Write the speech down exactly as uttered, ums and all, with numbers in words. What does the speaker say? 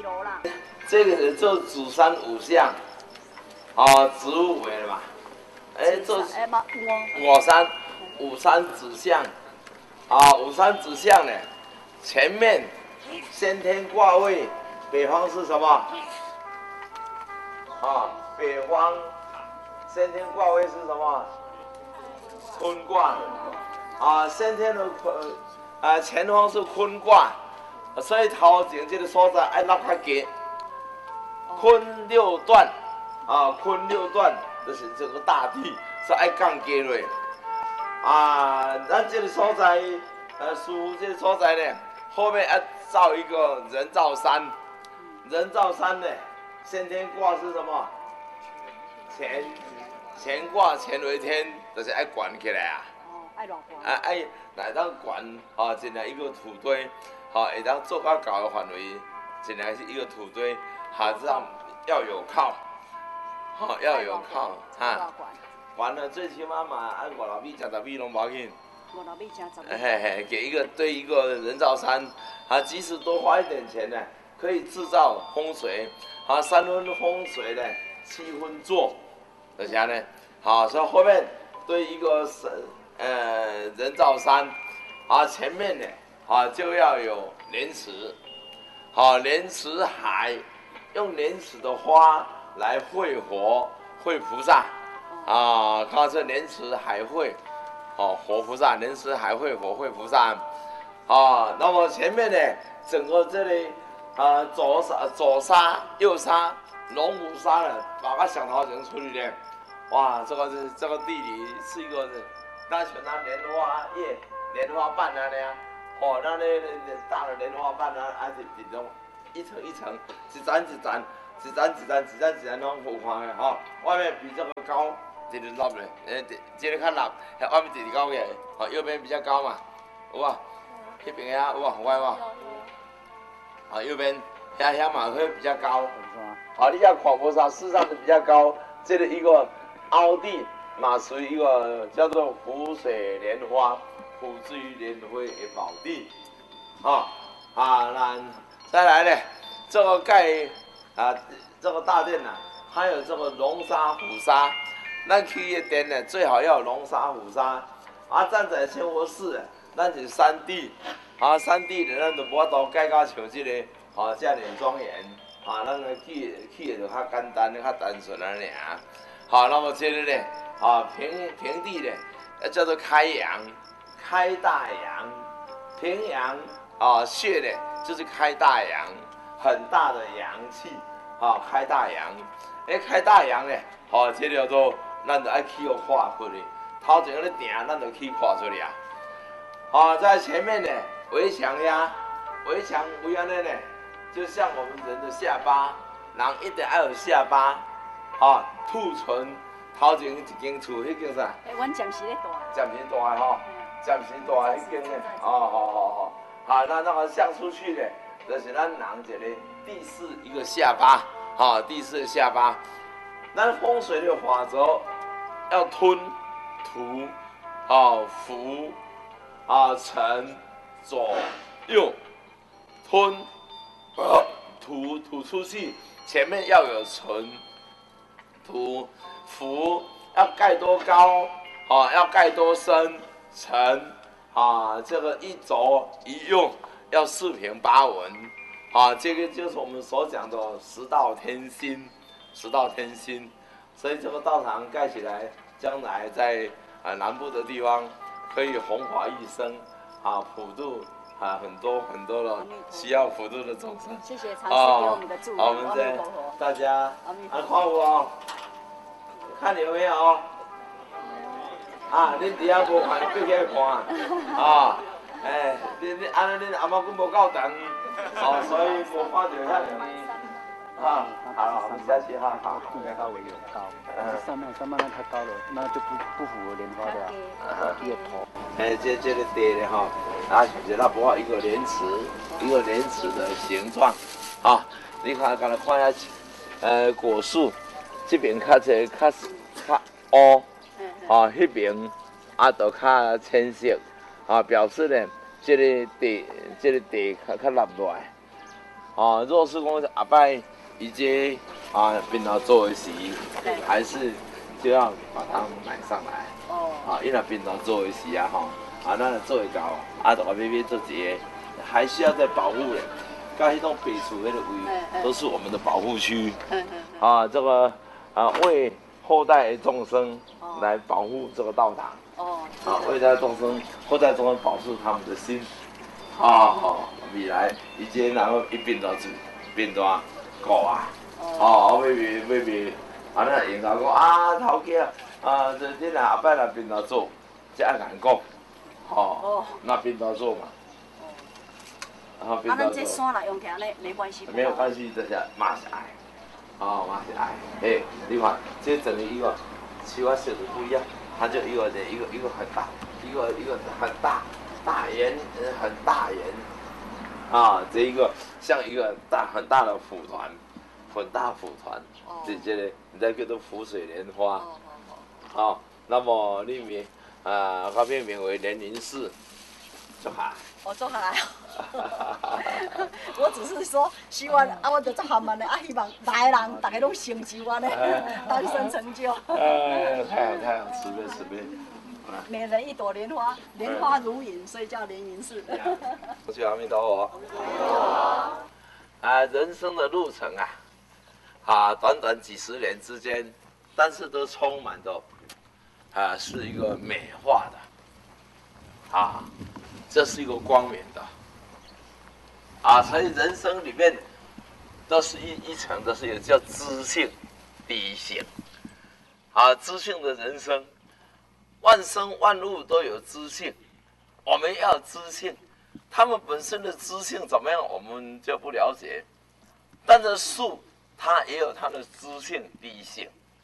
有啦。 这个是做主山五象，啊，植物为的嘛。哎，做五山五山指向，啊，五山指向呢，前面先天卦位，北方是什么？啊，北方先天卦位是什么？坤卦。啊，先天的坤，啊，前方是坤卦，所以头前这个所在爱落较低。坤六段，啊，坤六段就是这个大地，是爱降低落。啊，咱这个所在，呃，师傅这个所在呢，后面要造一个人造山。人造山呢，先天卦是什么？乾，乾卦乾为天，就是爱悬起来啊。 爱偌悬。 啊，爱来当悬，啊，进来一个土堆，啊，会当做较高的范围，进来是一个土堆，哈，这样要有靠，哈，要有靠，哈。完了，最起码嘛，按五六米、十六米拢无要紧。 五六米、十六米。 嘿嘿，给一个对一个人造山，啊，即使多花一点钱呢，可以制造风水，啊，三分风水呢，七分做，就是安尼。好，所以后面对一个神。呃，人造山，啊，前面呢，啊，就要有莲池，好、啊，莲池海，用莲池的花来会活，会菩萨，啊，看这莲池海会，哦、啊，活菩萨，莲池海会活会菩萨，啊，那么前面呢，整个这里，啊，左沙左沙右沙龙虎沙呢，把它想头前处理的，哇，这个是这个地理是一个。咱像咱莲花叶、莲花瓣啊那样，哦，咱那大的莲花瓣啊，还是这种一层一层、一层一层、一层一层、一层一层拢好看的哈。外面比这个高，一直落嘞，诶，这个较落，外面一直高嘅，哦，右边比较高嘛，有啊，那边遐有啊，有啊，啊，右边遐遐嘛会比较高，啊，你要看菩萨事实上是比较高，这个一个凹地。嘛属于一个叫做湖水莲花，普之于莲花的宝地，啊啊，那再来呢，这个盖啊，这个大殿呢、啊，还有这个龙沙虎沙，咱去的殿呢，最好要有龙沙虎沙。啊，站在千佛寺，咱是山地，啊，山地的咱就无法度盖到像这个啊这样庄严，啊，咱个去去的就较简单，较单纯安尼啊。好，那么接着呢？啊，平平地呢，叫做开阳，开大阳，平阳啊，穴呢就是开大阳，很大的阳气，啊，开大阳，哎，开大阳呢，好、啊，这叫做咱就爱起个画出来，头前咧定，咱就起画出来啊。啊，在前面呢，围墙呀，围墙围安尼呢，就像我们人的下巴，人一定要有下巴，啊，兔唇。头前一间厝，迄间啥？ 诶，阮暂时咧大。 暂时大的吼，暂时大的迄间咧，哦，好好好，好，那那个向出去的，就是咱人一个第四一个下巴，啊，第四个下巴。咱风水的法则要吞、吐、啊伏、啊沉、左右，吞、呃吐吐出去，前面要有沉、吐。福要盖多高，啊，要盖多深，沉，啊，这个一走一用要四平八稳，啊，这个就是我们所讲的十道天心，十道天心，所以这个道场盖起来，将来在啊南部的地方可以弘法益生，啊，普渡啊很多很多的需要普渡的众生。 谢谢禅师给我们的祝福， 好，我们再大家啊看我哦。看有没有？啊，恁伫遐无看，过去看啊！哎，恁恁安尼恁阿妈佫无够长，哦，所以无看到遐尔。啊，好，我们下去哈，好。 地高为有高，但是上面上面那太高了，那就不不符合莲花的叶头。 哎，这这个地呢哈，啊，就是那不一个莲池，一个莲池的形状，啊，你看，刚才看下，呃，果树。这边较这较较乌，啊，迄边啊就较浅色，啊，表示呢，这个地这个地较较立落来， 啊，若是讲阿拜以及啊变到做的时，还是就要把它买上来。 哦。 啊，因为变到做的时啊，吼，啊，咱做会到，啊，就话买买做一个，还是要再保护的。甲迄种北厝那个位，都是我们的保护区。啊，这个啊，为后代的众生来保护这个道场。哦。啊，为代众生，后代众生保护他们的心。啊，好，未来以前然后一变到住，变到高啊。哦，妹妹妹妹，啊，那人家讲啊，头家啊，这这若后摆若变到做，才爱人讲。哦。那变到做嘛。 啊，咱这山若用起来咧，没关系。 没有关系，这些嘛是爱，哦，嘛是爱。哎，你看，这整个一个，其他写的不一样，它就一个一个一个很大，一个一个很大大圆，很大圆，啊，这一个像一个大很大的蒲团，很大蒲团，这这个你再叫做浮水莲花，好，那么里面啊，它命名为莲林寺，就好。 我做下来，我只是说希望啊，我就做下面的啊，希望大个人大家拢成就我呢，单身成就。 哎，太好太好，慈悲慈悲。 每人一朵莲花，莲花如影，所以叫莲云寺。 我去阿弥陀佛。啊，人生的路程啊，啊，短短几十年之间，但是都充满着啊，是一个美化的，啊。这是一个光明的，啊，所以人生里面都是一一层，都是有叫知性、理性，啊，知性的人生，万生万物都有知性，我们要知性，他们本身的知性怎么样，我们就不了解，但是树它也有它的知性、理性，